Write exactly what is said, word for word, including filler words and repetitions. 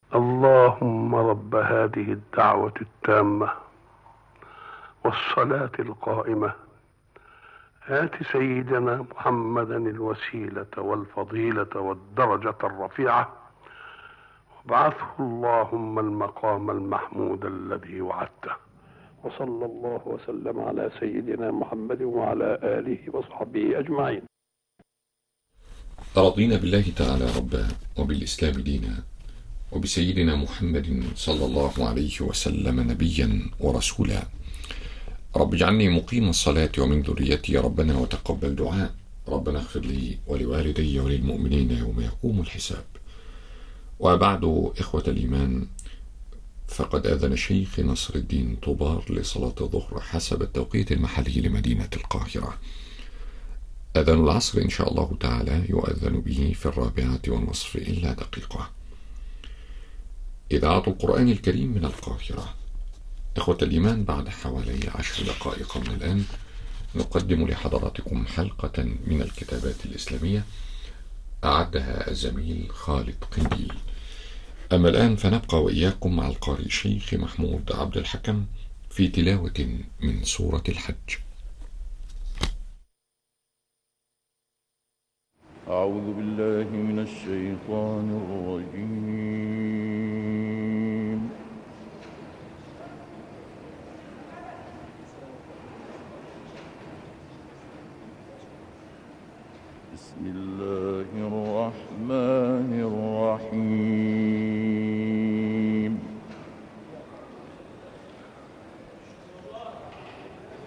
اللهم رب هذه الدعوة التامة والصلاة القائمة آت سيدنا محمدا الوسيلة والفضيلة والدرجة الرفيعة وابعثه اللهم المقام المحمود الذي وعدته. وصلى الله وسلم على سيدنا محمد وعلى آله وصحبه أجمعين. رضينا بالله تعالى ربا وبالإسلام دينا وبسيدنا محمد صلى الله عليه وسلم نبيا ورسولا. رب اجعلني مقيم الصلاة ومن ذريتي ربنا وتقبل دعاء. ربنا اغفر لي ولوالدي وللمؤمنين يوم يقوم الحساب. وبعد، إخوة الإيمان، فقد آذن الشيخ نصر الدين طوبار لصلاة الظهر حسب التوقيت المحلي لمدينة القاهرة. أذان العصر إن شاء الله تعالى يؤذن به في الرابعة والنصف إلا دقيقة. إذاعة القرآن الكريم من القاهرة. إخوة الإيمان، بعد حوالي عشر دقائق من الآن نقدم لحضراتكم حلقة من الكتابات الإسلامية أعدها الزميل خالد قنديل. أما الآن فنبقى وإياكم مع القارئ الشيخ محمود عبد الحكم في تلاوة من سورة الحج. أعوذ بالله من الشيطان الرجيم. بسم الله الرحمن الرحيم.